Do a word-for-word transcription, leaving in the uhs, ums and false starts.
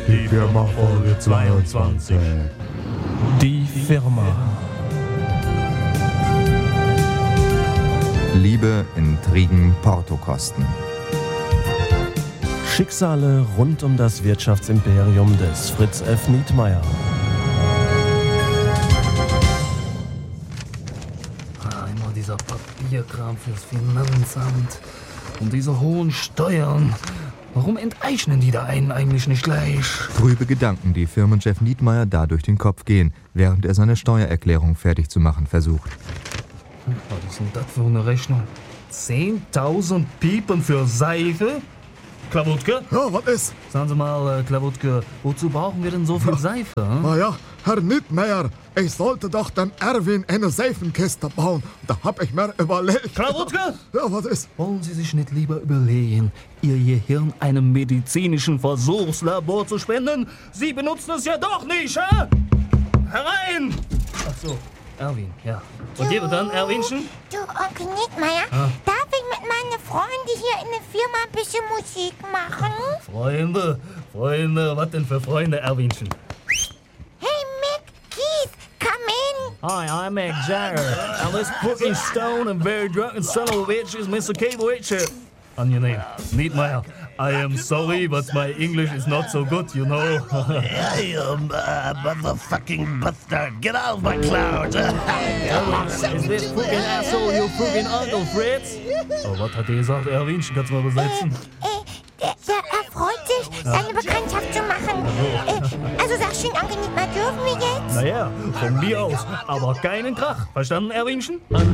Die Firma Folge zweiundzwanzig. Die Firma. Liebe, Intrigen, Portokosten. Schicksale rund um das Wirtschaftsimperium des Fritz F. Nietmeyer. Ah, immer dieser Papierkram fürs Finanzamt und diese hohen Steuern. Warum enteignen die da einen eigentlich nicht gleich? Trübe Gedanken, die Firmenchef Nietmeyer da durch den Kopf gehen, während er seine Steuererklärung fertig zu machen versucht. Was ist denn das für eine Rechnung? zehntausend Piepen für Seife? Klawutke? Ja, was ist? Sagen Sie mal, äh, Klawutke, wozu brauchen wir denn so viel Seife? Hm? Na ja, Herr Nietmeyer, ich sollte doch dem Erwin eine Seifenkiste bauen. Da hab ich mir überlegt. Klawutke? Ja, was ist? Wollen Sie sich nicht lieber überlegen, Ihr Gehirn einem medizinischen Versuchslabor zu spenden? Sie benutzen es ja doch nicht, hä? Herein! Ach so, Erwin, ja. Und ihr dann, Erwinchen? Du, Onkel Nietmeyer, Ah. darf ich mit meinen Freunden hier in der Firma ein bisschen Musik machen? Freunde, Freunde, was denn für Freunde, Erwinchen? Hey, Mick, Keith, come in. Hi, I'm Mick Jagger, and this fucking stone and very drunken son of a bitch is Mister Kabelwitch. On your name, Nietmeyer. I am sorry, but my English is not so good, you know. Hey, um, uh, motherfucking bastard, get out of my cloud! Is this fucking asshole your fucking Uncle Fritz? Oh, was hat er gesagt, Erwinchen? Kannst du mal übersetzen? Äh, der, der erfreut sich, seine Bekanntschaft zu machen. Äh, also sag schön, Onkel Nietmeyer, dürfen wir jetzt? Naja, von mir aus, aber keinen Krach. Verstanden, Erwinchen?